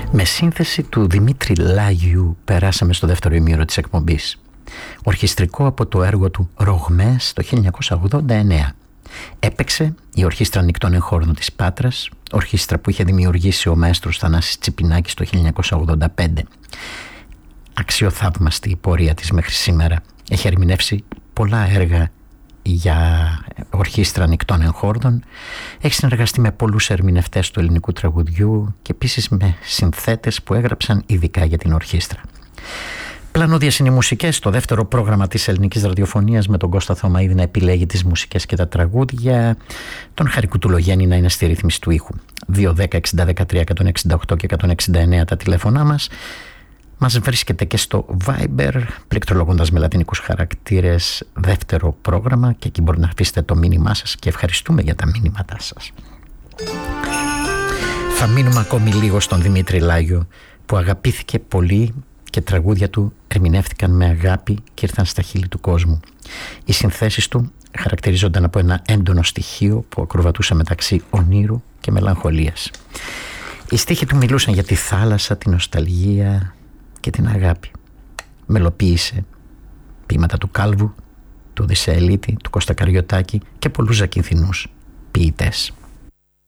Με σύνθεση του Δημήτρη Λάγιου περάσαμε στο δεύτερο ημίωρο της εκπομπής. Ορχιστρικό από το έργο του «Ρογμές» το 1989. Έπαιξε η Ορχήστρα Νικτών Εγχώρων της Πάτρας, ορχήστρα που είχε δημιουργήσει ο μαέστρος Θανάσης Τσιπινάκης το 1985. Αξιοθαύμαστη η πορεία της μέχρι σήμερα. Έχει ερμηνεύσει πολλά έργα για Ορχήστρα Νικτών Εγχώρων. Έχει συνεργαστεί με πολλούς ερμηνευτές του ελληνικού τραγουδιού και επίσης με συνθέτες που έγραψαν ειδικά για την ορχήστρα. Πλανόδιες είναι οι μουσικές, το δεύτερο πρόγραμμα της ελληνικής ραδιοφωνίας, με τον Κώστα Θωμαίδη να επιλέγει τις μουσικές και τα τραγούδια, τον Χάρη Κουτουλογέννη να είναι στη ρύθμιση του ήχου. 210-60-13-168 και 169 τα τηλέφωνά μας. Μας βρίσκεται και στο Viber, πληκτρολογώντας με λατινικούς χαρακτήρες, δεύτερο πρόγραμμα, και εκεί μπορεί να αφήσετε το μήνυμά σας και ευχαριστούμε για τα μήνυματά σας. Θα μείνουμε ακόμη λίγο στον Δημήτρη Λάγιο, που αγαπήθηκε πολύ και τραγούδια του ερμηνεύτηκαν με αγάπη και ήρθαν στα χείλη του κόσμου. Οι συνθέσεις του χαρακτηρίζονταν από ένα έντονο στοιχείο που ακροβατούσε μεταξύ ονείρου και μελαγχολίας. Οι στίχοι του μιλούσαν για τη θάλασσα, την νοσταλγία και την αγάπη. Μελοποίησε ποίηματα του Κάλβου, του Οδυσσέα Ελίτη, του Κώστα Καριωτάκη και πολλούς Ζακυνθινούς ποιητές.